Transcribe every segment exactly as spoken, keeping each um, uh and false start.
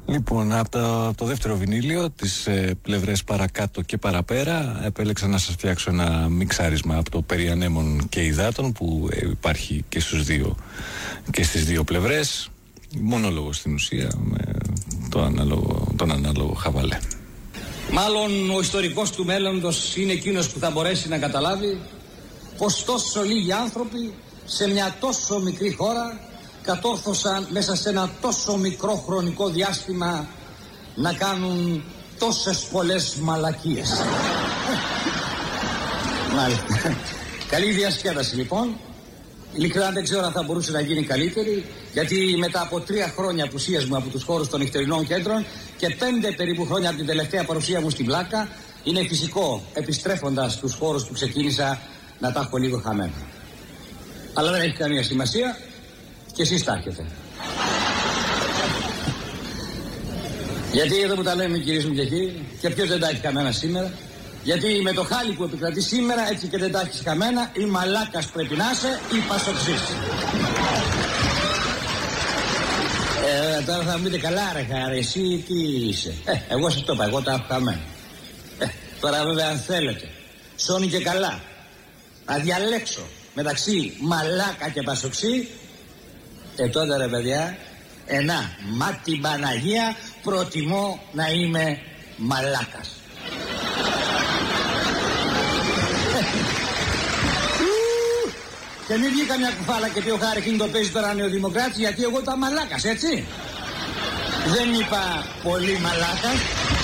Λοιπόν, από το, από το δεύτερο βινίλιο, τις ε, πλευρές παρακάτω και παραπέρα, επέλεξα να σας φτιάξω ένα μιξάρισμα από το περί ανέμων και υδάτων που ε, υπάρχει και, στους δύο, και στις δύο πλευρές. Μονόλογο στην ουσία, με το ανάλογο, τον ανάλογο χαβαλέ. Μάλλον ο ιστορικός του μέλλοντος είναι εκείνος που θα μπορέσει να καταλάβει πως τόσο λίγοι άνθρωποι σε μια τόσο μικρή χώρα κατόρθωσαν μέσα σε ένα τόσο μικρό χρονικό διάστημα να κάνουν τόσες πολλές μαλακίες. Μάλιστα. Καλή διασκέδαση λοιπόν. Ειλικρινά δεν ξέρω αν θα μπορούσε να γίνει καλύτερη, γιατί μετά από τρία χρόνια απουσίας μου από τους χώρους των νυχτερινών κέντρων και πέντε περίπου χρόνια από την τελευταία παρουσία μου στην Πλάκα, είναι φυσικό επιστρέφοντας στους χώρους που ξεκίνησα να τα έχω λίγο χαμένα. Αλλά δεν έχει καμία σημασία και εσείς τα έχετε. Γιατί εδώ που τα λέμε κυρίες μου και κύριοι, και ποιος δεν τα έχει καμένα σήμερα? Γιατί με το χάλι που επικρατεί σήμερα, έτσι και δεν τα έχεις καμένα, ή μαλάκας πρέπει να είσαι ή πασοξής. Ε, τώρα θα μου πείτε, καλά ρε χάρη, εσύ τι είσαι? Ε, εγώ σας το είπα, εγώ τα έχω καμένα. Ε, τώρα βέβαια αν θέλετε, σώνει και καλά, να διαλέξω μεταξύ μαλάκα και πασοξή, ε τότε ρε παιδιά, ενά, μα την Παναγία προτιμώ να είμαι μαλάκας. Και μην βγει καμιά κουφάλα και πει ο Χάρη το παίζει τώρα νεοδημοκράτης, γιατί εγώ ήταν μαλάκας, έτσι. Δεν είπα πολύ μαλάκας.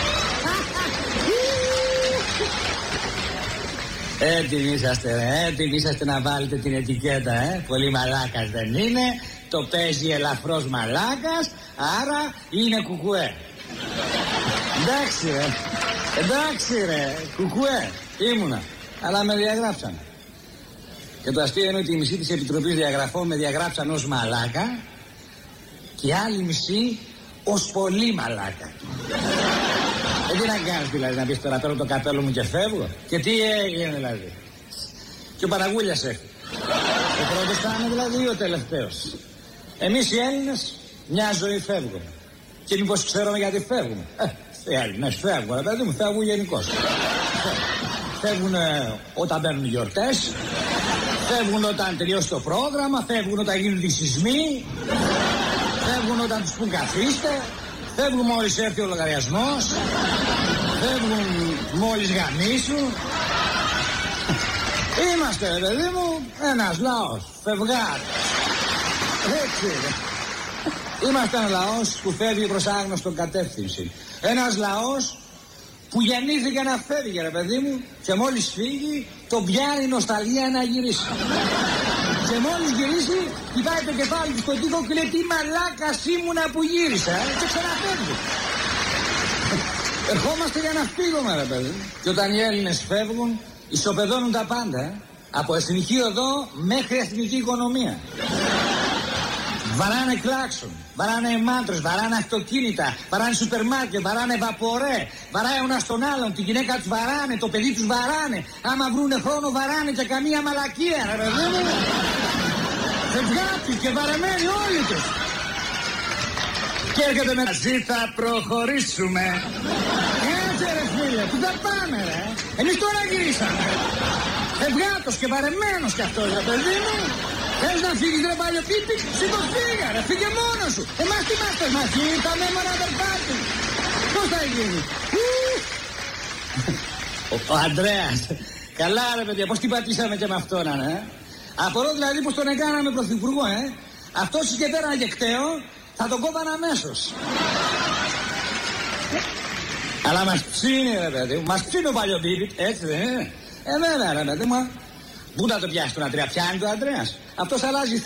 Έτοιμοι είσαστε ρε, έτοιμοι είσαστε να βάλετε την ετικέτα, ε. Πολύ μαλάκας δεν είναι, το παίζει ελαφρώς μαλάκας, άρα είναι κουκουέ. Εντάξει ρε, εντάξει ρε, κουκουέ, ήμουνα, αλλά με διαγράψαν. Και το αστείο είναι ότι η μισή της Επιτροπής Διαγραφών με διαγράψαν ως μαλάκα και η άλλη μισή ως πολύ μαλάκα. Ε, τι να κάνεις δηλαδή, να πεις τώρα παίρνω το καπέλο μου και φεύγω? Και τι έγινε δηλαδή? Και ο Παραγούλιας έφυγε. Ο πρώτος θα είναι δηλαδή ο τελευταίος. Εμείς οι Έλληνες μια ζωή φεύγουμε. Και μήπως ξέρουμε γιατί φεύγουμε? Ε, οι Έλληνες φεύγουν, ρε παιδί μου, φεύγουν γενικώς. Φεύγουν όταν μπαίνουν γιορτές, φεύγουν όταν τελειώσει το πρόγραμμα, φεύγουν όταν γίνουν οι σεισμοί, φεύγουν όταν τους πουν καθίστε, φεύγουν μόλις έρθει ο λογαριασμός, φεύγουν μόλις γαμίσουν. Είμαστε, ρε παιδί μου, ένας λαός, φευγάτος. Έτσι είναι. Είμαστε ένα λαός που φεύγει προς άγνωστον κατεύθυνση. Ένας λαός που γεννήθηκε να φεύγει, ρε παιδί μου, και μόλις φύγει τον πιάνει η νοσταλγία να γυρίσει. Και μόλις γυρίσει κοιτάει το κεφάλι του στον τοίχο και λέει τι μαλάκας ήμουνα που γύρισα, ε, και ξαναφεύγει. Ερχόμαστε για να φύγουμε, ρε παιδί. Και όταν οι Έλληνες φεύγουν ισοπεδώνουν τα πάντα, ε. Από εθνική οδό μέχρι εθνική οικονομία. Βαράνε κλάξον, βαράνε μάντρες, βαράνε αυτοκίνητα, βαράνε σούπερ μάρκετ, βαράνε βαπορέ, βαράει ο ένας τον άλλον, τη γυναίκα τους βαράνε, το παιδί τους βαράνε, άμα βρούνε χρόνο βαράνε και καμία μαλακία, ρε παιδί μου. Φευγάτοι και βαρεμένοι όλοι τους. Και έρχεται με μαζί θα προχωρήσουμε. Έτσι ρε φίλε, που θα πάμε ρε. Εμείς τώρα γυρίσαμε. Φευγάτος και βαρεμένος κι αυτός, ρε παιδί μου. Θες να φύγεις ρε παλιοπίπη, σήκω φύγα ρε, φύγε μόνος σου. Εμάς τι είμαστε μαζί, τα μέμονα αδερφάτη. Πώς θα γίνει? Ο, ο Ανδρέας, καλά ρε παιδιά, πώς την πατήσαμε και με αυτόν, ε. Απορώ δηλαδή πως τον έκαναμε πρωθυπουργό, ε. Αυτός είχε πέρα και κταίο, θα τον κόβαν αμέσως. Αλλά μας ψήνει ρε παιδί μου, μας ψήνει ο παλιοπίπη, έτσι δεν είναι? Ε βέβαια ρε παιδί μου. Πού να το πιάσει τον Αντρέα, πιάνει τον Ανδρέας. Αυτός αλλάζει